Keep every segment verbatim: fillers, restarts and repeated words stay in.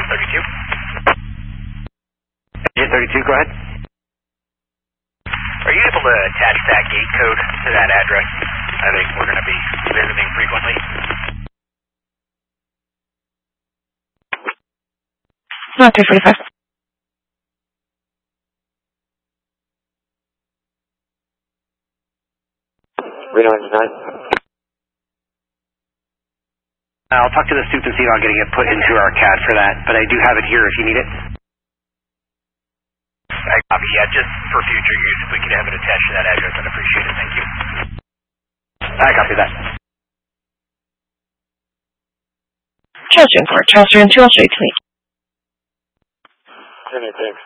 thirty-two. Engine thirty-two, go ahead. Are you able to attach that gate code to that address? I think we're going to be visiting frequently. Not three forty-five. Reno engine nine. I'll talk to the suit and see about getting it put into our C A D for that, but I do have it here if you need it. I copy, yeah, just for future use, if we could have it attached to that address, I'd appreciate it, thank you. I copy that. Charles Stream four, Charles Stream two, I'll show you to me. Jimmy, thanks.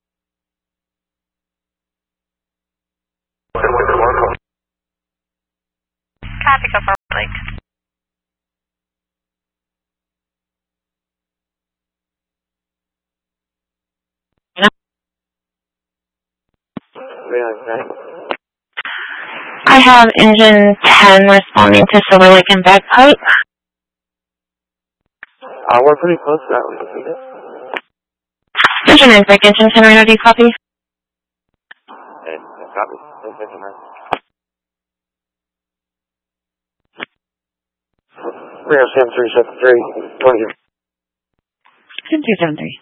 Copy, go for Lake. I have engine ten responding to Silver Lake and Bagpipe. Uh, we're pretty close to that. We can see it. Engine nine, break engine ten, Reno, do you copy? Hey, copy. Thanks, engine nine. Reno seven three seven three, twenty. seven three seven three.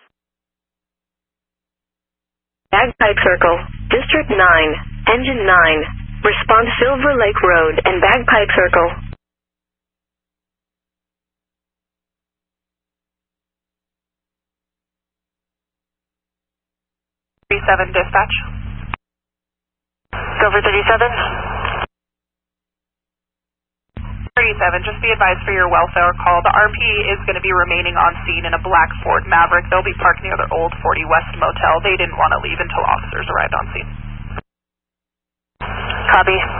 Bagpipe Circle, District nine, Engine nine, respond Silver Lake Road and Bagpipe Circle. thirty-seven dispatch. Silver thirty-seven. thirty-seven, just be advised for your welfare call. The R P is going to be remaining on scene in a black Ford Maverick. They'll be parked near their old forty West motel. They didn't want to leave until officers arrived on scene. Copy.